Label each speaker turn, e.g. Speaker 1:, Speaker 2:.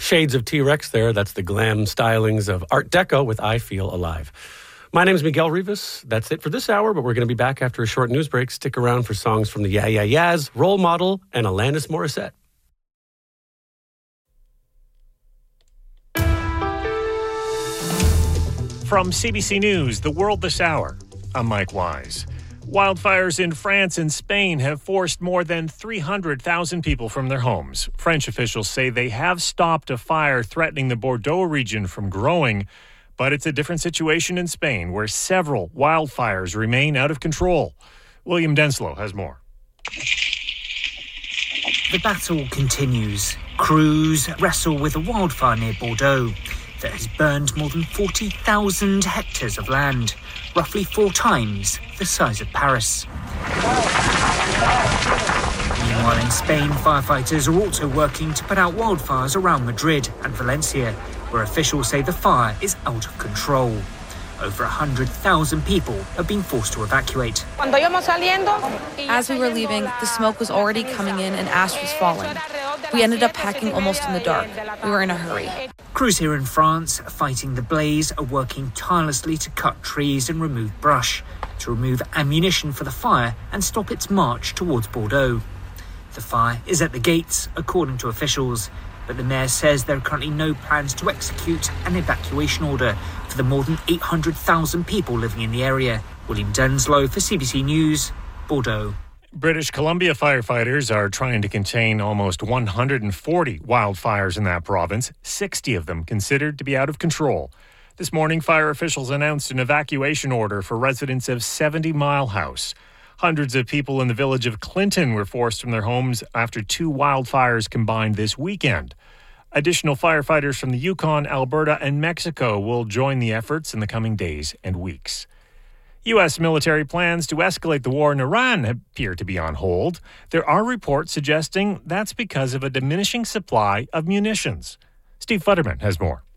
Speaker 1: shades of T-Rex there. That's the glam stylings of Art Deco with I Feel Alive. My name is Miguel Rivas. That's it for this hour, but we're going to be back after a short news break. Stick around for songs from the Yeah Yeah Yeahs, Role Model, and Alanis Morissette.
Speaker 2: From CBC News, The World This Hour, I'm Mike Wise. Wildfires in France and Spain have forced more than 300,000 people from their homes. French officials say they have stopped a fire threatening the Bordeaux region from growing, but it's a different situation in Spain, where several wildfires remain out of control. William Denslow has more.
Speaker 3: The battle continues. Crews wrestle with a wildfire near Bordeaux that has burned more than 40,000 hectares of land, roughly 4 times the size of Paris. Meanwhile, in Spain, firefighters are also working to put out wildfires around Madrid and Valencia, where officials say the fire is out of control. Over 100,000 people have been forced to evacuate.
Speaker 4: As we were leaving, the smoke was already coming in and ash was falling. We ended up packing almost in the dark. We were in a hurry.
Speaker 3: Crews here in France, fighting the blaze, are working tirelessly to cut trees and remove brush, to remove ammunition for the fire and stop its march towards Bordeaux. The fire is at the gates, according to officials, but the mayor says there are currently no plans to execute an evacuation order for the more than 800,000 people living in the area. William Denslow for CBC News, Bordeaux.
Speaker 2: British Columbia firefighters are trying to contain almost 140 wildfires in that province, 60 of them considered to be out of control. This morning, fire officials announced an evacuation order for residents of 70 Mile House. Hundreds of people in the village of Clinton were forced from their homes after 2 wildfires combined this weekend. Additional firefighters from the Yukon, Alberta, and Mexico will join the efforts in the coming days and weeks. U.S. military plans to escalate the war in Iran appear to be on hold. There are reports suggesting that's because of a diminishing supply of munitions. Steve Futterman has more.